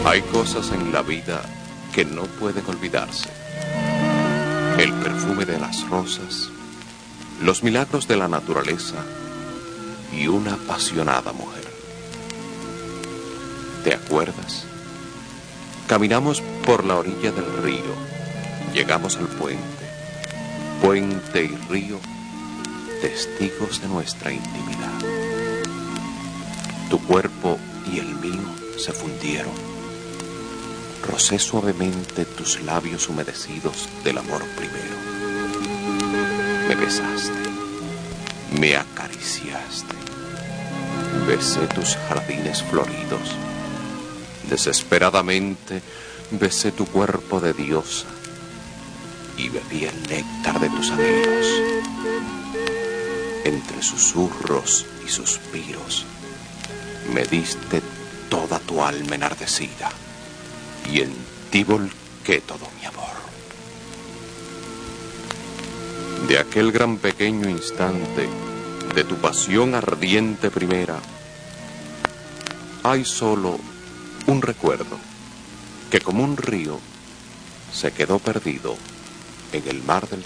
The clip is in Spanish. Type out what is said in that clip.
Hay cosas en la vida que no pueden olvidarse. El perfume de las rosas, los milagros de la naturaleza y una apasionada mujer. ¿Te acuerdas? Caminamos por la orilla del río, llegamos al puente, puente y río, testigos de nuestra intimidad. Tu cuerpo y el mío se fundieron. Rocé suavemente tus labios humedecidos del amor primero. Me besaste, me acariciaste, besé tus jardines floridos. Desesperadamente besé tu cuerpo de diosa y bebí el néctar de tus anhelos. Entre susurros y suspiros me diste toda tu alma enardecida y en ti volqué todo mi amor. De aquel gran pequeño instante, de tu pasión ardiente primera, hay solo un recuerdo que como un río se quedó perdido en el mar del